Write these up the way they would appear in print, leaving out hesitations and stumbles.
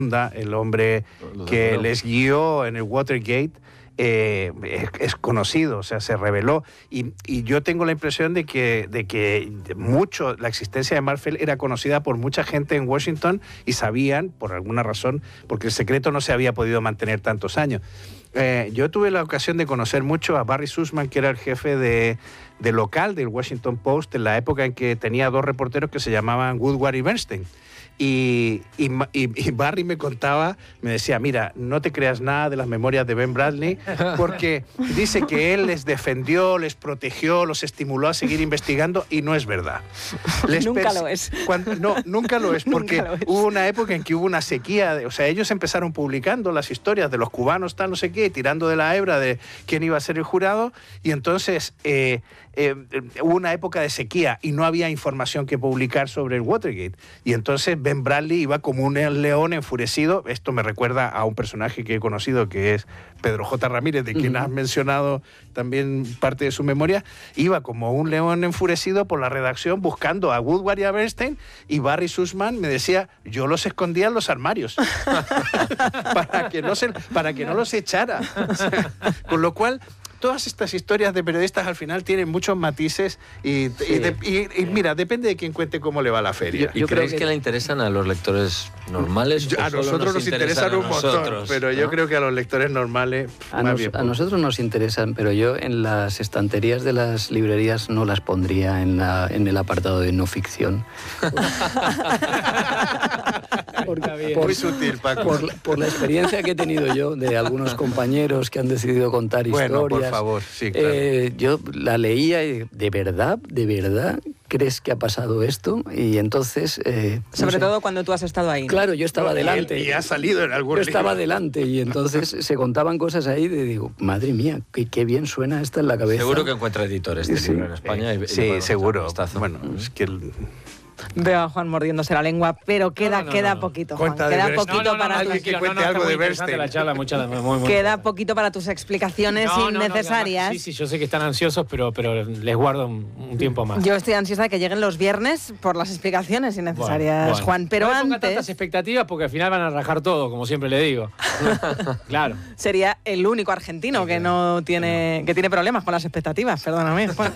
el hombre que les guió en el Watergate, es conocido, o sea, se reveló. Y yo tengo la impresión de que la existencia de Marfell era conocida por mucha gente en Washington y sabían, por alguna razón, porque el secreto no se había podido mantener tantos años. Yo tuve la ocasión de conocer mucho a Barry Sussman, que era el jefe de local del Washington Post en la época en que tenía dos reporteros que se llamaban Woodward y Bernstein. Y Barry me contaba, me decía, mira, no te creas nada de las memorias de Ben Bradley, porque dice que él les defendió, les protegió, los estimuló a seguir investigando, y no es verdad. Nunca lo es. Nunca lo es, porque hubo una época en que hubo una sequía, o sea, ellos empezaron publicando las historias de los cubanos, tal, no sé qué, tirando de la hebra de quién iba a ser el jurado, y entonces hubo una época de sequía y no había información que publicar sobre el Watergate, y entonces Ben Bradley iba como un león enfurecido. Esto me recuerda a un personaje que he conocido, que es Pedro J. Ramírez, de quien has mencionado también parte de su memoria. Iba como un león enfurecido por la redacción buscando a Woodward y a Bernstein, y Barry Sussman me decía, yo los escondía en los armarios para que no los echara. O sea, con lo cual, todas estas historias de periodistas al final tienen muchos matices y mira, depende de quién cuente cómo le va la feria. ¿Y creéis que le interesan a los lectores normales? A nosotros nos interesan un montón, pero yo creo que a los lectores normales... A nosotros nos interesan, pero yo en las estanterías de las librerías no las pondría en el apartado de no ficción. Muy sutil, Paco. Por la experiencia que he tenido yo de algunos compañeros que han decidido contar historias. Bueno, por favor, sí, claro. Yo la leía y ¿de verdad crees que ha pasado esto? Y entonces... Sobre todo cuando tú has estado ahí, ¿no? Claro, yo estaba delante. Y ha salido en algún Yo estaba delante y entonces se contaban cosas ahí de digo, madre mía, qué bien suena esta en la cabeza. Seguro que encuentra editores de libro en España. Sí, seguro. Bueno, es que... Veo a Juan mordiéndose la lengua, pero queda poquito, Juan. Queda poquito para queda poquito para tus explicaciones innecesarias. Sí, yo sé que están ansiosos, pero les guardo un tiempo más. Yo estoy ansiosa de que lleguen los viernes por las explicaciones innecesarias, bueno. Juan. Pero no antes... ponga tantas expectativas porque al final van a rajar todo, como siempre le digo. Claro. Sería el único argentino que que tiene problemas con las expectativas. Perdóname, Juan.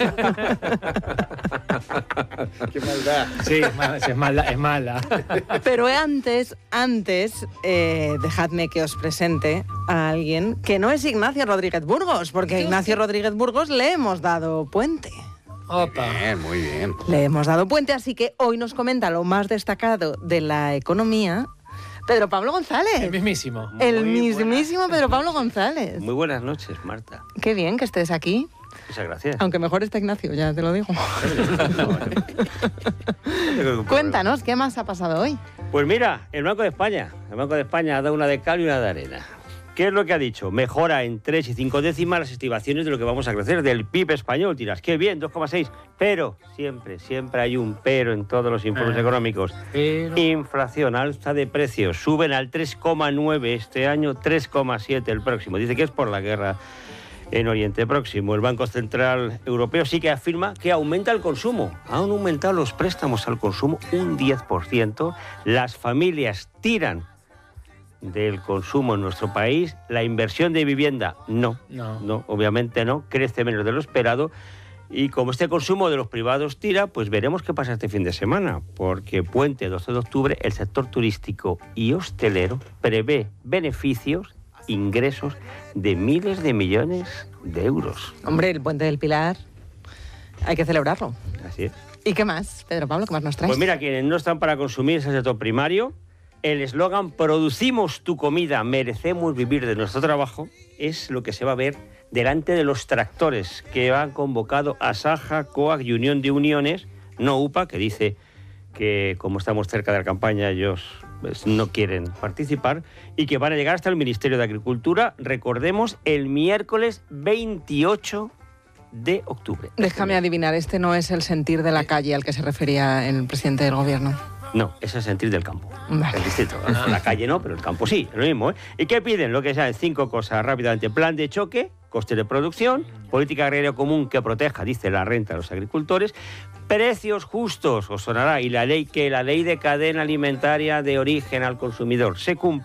Qué maldad. Sí, es mala. Pero antes, dejadme que os presente a alguien que no es Ignacio Rodríguez Burgos, porque a Ignacio Rodríguez Burgos le hemos dado puente. Opa. Bien, muy bien. Le hemos dado puente, así que hoy nos comenta lo más destacado de la economía Pedro Pablo González. El mismísimo. El mismísimo Pedro Pablo González. Muy buenas noches, Marta. Qué bien que estés aquí. Muchas gracias. Aunque mejor está Ignacio, ya te lo digo. Cuéntanos, ¿qué más ha pasado hoy? Pues mira, el Banco de España ha dado una de cal y una de arena. ¿Qué es lo que ha dicho? Mejora en 3 y 5 décimas las estimaciones de lo que vamos a crecer del PIB español. Dirás, qué bien, 2,6. Pero, siempre hay un pero en todos los informes económicos. Pero... Inflación, alza de precios, suben al 3,9 este año, 3,7 el próximo. Dice que es por la guerra en Oriente Próximo. El Banco Central Europeo sí que afirma que aumenta el consumo. Han aumentado los préstamos al consumo un 10%. Las familias tiran del consumo en nuestro país. La inversión de vivienda, no, obviamente no, crece menos de lo esperado. Y como este consumo de los privados tira, pues veremos qué pasa este fin de semana, porque puente 12 de octubre, el sector turístico y hostelero prevé beneficios, ingresos de miles de millones de euros. Hombre, el Puente del Pilar hay que celebrarlo. Así es. ¿Y qué más, Pedro Pablo? ¿Qué más nos traes? Pues mira, quienes no están para consumir es el sector primario. El eslogan "producimos tu comida, merecemos vivir de nuestro trabajo" es lo que se va a ver delante de los tractores que han convocado a Saja, COAG y Unión de Uniones, no UPA, que dice que como estamos cerca de la campaña ellos pues, no quieren participar, y que van a llegar hasta el Ministerio de Agricultura, recordemos, el miércoles 28 de octubre. Déjame adivinar, este no es el sentir de la calle al que se refería el presidente del gobierno. No, ese es sentir del campo. Vale. El distrito. La calle no, pero el campo sí, es lo mismo. ¿Y qué piden? Lo que sean 5 cosas rápidamente. Plan de choque, coste de producción, política agraria común que proteja, dice, la renta de los agricultores, precios justos, os sonará, y la ley de cadena alimentaria de origen al consumidor se cumple.